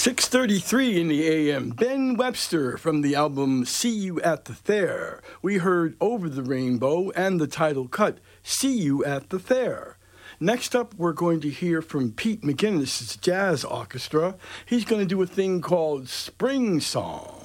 6:33 in the AM. Ben Webster from the album See You at the Fair. We heard Over the Rainbow and the title cut, See You at the Fair. Next up, we're going to hear from Pete McGinnis' jazz orchestra. He's going to do a thing called Spring Song.